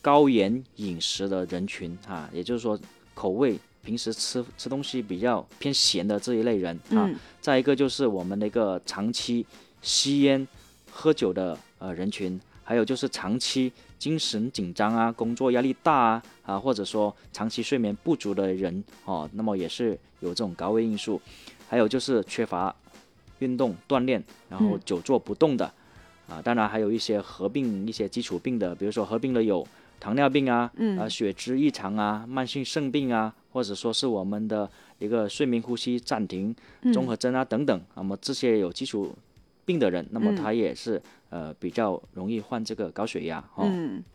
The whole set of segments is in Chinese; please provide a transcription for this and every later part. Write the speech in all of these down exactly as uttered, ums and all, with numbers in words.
高盐饮食的人群啊，也就是说口味平时吃吃东西比较偏咸的这一类人啊。 嗯、 再一个就是我们的一个长期吸烟喝酒的呃人群，还有就是长期精神紧张啊，工作压力大啊，啊或者说长期睡眠不足的人哦，那么也是有这种高危因素。还有就是缺乏运动锻炼，然后久坐不动的、嗯、啊，当然还有一些合并一些基础病的，比如说合并了有糖尿病啊， 嗯、 啊血脂异常啊，慢性肾病啊，或者说是我们的一个睡眠呼吸暂停综合征啊、嗯、等等。那么这些有基础病的人，那么他也是、嗯、呃比较容易患这个高血压哦。 嗯，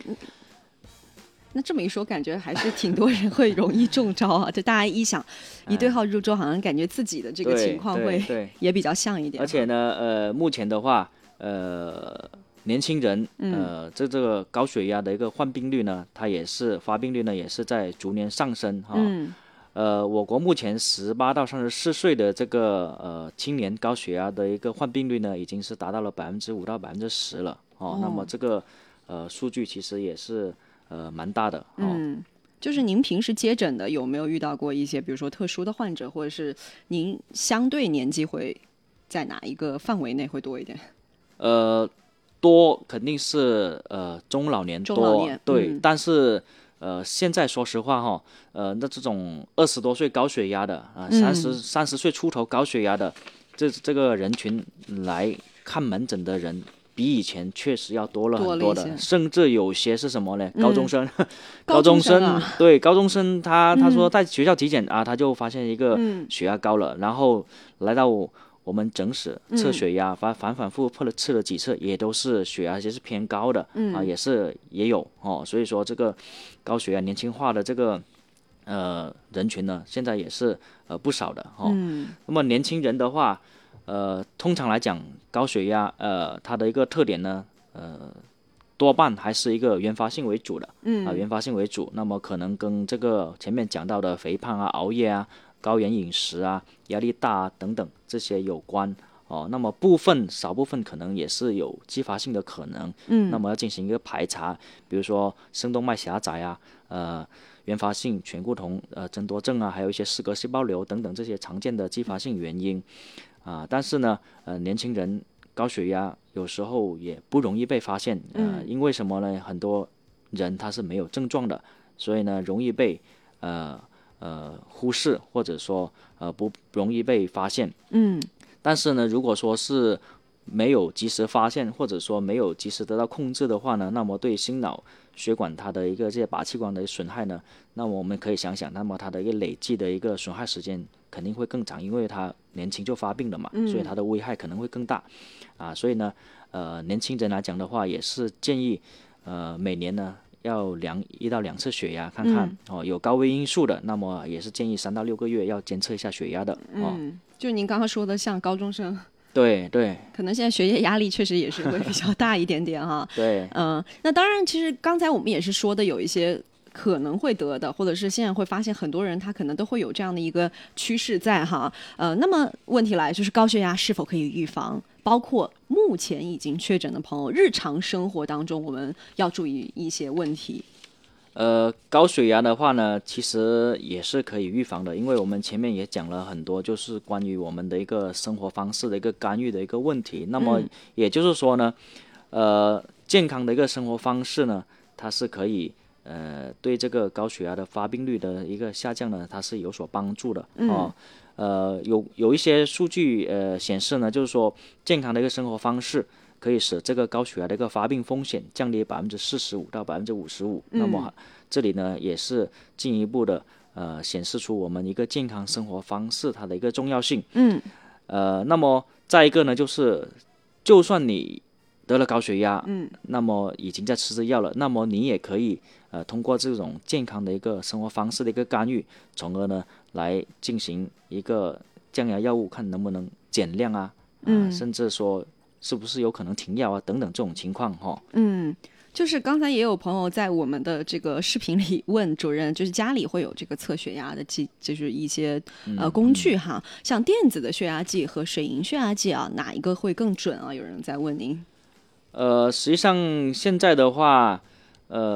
那这么一说，感觉还是挺多人会容易中招啊。这大家一想，一对号入座，好像感觉自己的这个情况会也比较像一点。 而且呢，呃，目前的话，呃，年轻人，呃，这这个高血压的一个患病率呢，它也是发病率呢，也是在逐年上升哈。 嗯。 呃，我国目前十八到三十四岁的这个呃青年高血压的一个患病率呢，已经是达到了百分之五到百分之十了哦。哦那么这个呃数据其实也是呃蛮大的哦。 嗯，就是您平时接诊的有没有遇到过一些，比如说特殊的患者，或者是您相对年纪会在哪一个范围内会多一点？ 呃，多肯定是呃中老年多， 中老年对， 嗯、 但是。呃，现在说实话哈，呃，那这种二十多岁高血压的啊，三十三十岁出头高血压的，这这个人群来看门诊的人，比以前确实要多了很多的，甚至有些是什么呢？高中生， 嗯、 高中生， 高中生啊、 对，高中生他他说在学校体检、嗯、啊，他就发现一个血压高了，嗯、然后来到我们诊室测血压，反、嗯、反反复复测了几次，也都是血压也是偏高的，嗯、啊，也是也有哦，所以说这个高血压年轻化的这个呃人群呢，现在也是呃不少的哦。 嗯、 那么年轻人的话，呃，通常来讲，高血压呃它的一个特点呢，呃，多半还是一个原发性为主的，嗯啊，原发性为主。那么可能跟这个前面讲到的肥胖啊、熬夜啊、高盐饮食啊、压力大啊等等这些有关哦。那么部分少部分可能也是有继发性的可能，嗯，那么要进行一个排查，比如说肾动脉狭窄啊，呃，原发性醛固酮呃增多症啊，还有一些失格细胞瘤等等这些常见的继发性原因啊。但是呢，呃，年轻人高血压有时候也不容易被发现，呃，因为什么呢？很多人他是没有症状的，所以呢，容易被呃呃忽视，或者说呃不容易被发现。 嗯。 但是呢，如果说是没有及时发现，或者说没有及时得到控制的话呢，那么对心脑血管它的一个这些靶器官的损害呢，那么我们可以想想，那么它的一个累计的一个损害时间肯定会更长，因为它年轻就发病了嘛， 嗯、 所以它的危害可能会更大啊。所以呢，呃，年轻人来讲的话，也是建议呃每年呢要量一到两次血压，看看、嗯、哦有高危因素的，那么也是建议三到六个月要监测一下血压的哦。 嗯，就您刚刚说的，像高中生。 对对， 可能现在学业压力确实也是会比较大一点点哈。 对， 嗯、呃，那当然，其实刚才我们也是说的，有一些可能会得的，或者是现在会发现很多人他可能都会有这样的一个趋势在哈。呃，那么问题来就是高血压是否可以预防？包括目前已经确诊的朋友，日常生活当中我们要注意一些问题。 呃，高血压的话呢，其实也是可以预防的，因为我们前面也讲了很多，就是关于我们的一个生活方式的一个干预的一个问题。那么也就是说呢，呃，健康的一个生活方式呢，它是可以呃对这个高血压的发病率的一个下降呢，它是有所帮助的哦。呃，有有一些数据呃显示呢，就是说健康的一个生活方式可以使这个高血压的一个发病风险降低百分之四十五到百分之五十五。那么这里呢也是进一步的呃显示出我们一个健康生活方式它的一个重要性。 嗯。 呃，那么再一个呢，就是就算你得了高血压， 嗯， 那么已经在吃着药了，那么你也可以呃通过这种健康的一个生活方式的一个干预，从而呢来进行一个降压药物，看能不能减量啊， 嗯， 呃、甚至说是不是有可能停药啊等等这种情况哈。 嗯，就是刚才也有朋友在我们的这个视频里问主任，就是家里会有这个测血压的计，就是一些呃工具哈，嗯嗯、像电子的血压计和水银血压计啊，哪一个会更准啊？有人在问您。 呃，实际上现在的话，呃。